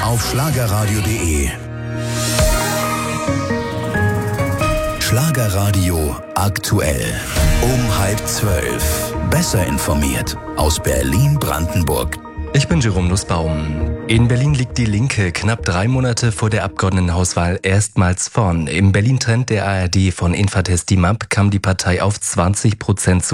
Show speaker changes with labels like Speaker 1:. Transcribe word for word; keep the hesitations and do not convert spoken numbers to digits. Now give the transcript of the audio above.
Speaker 1: auf schlagerradio punkt de. Schlagerradio aktuell. Um halb zwölf. Besser informiert aus Berlin-Brandenburg.
Speaker 2: Ich bin Jerome Nussbaum. In Berlin liegt die Linke knapp drei Monate vor der Abgeordnetenhauswahl erstmals vorn. Im Berlin-Trend der A R D von Infratest DIMAP kam die Partei auf zwanzig Prozent zu.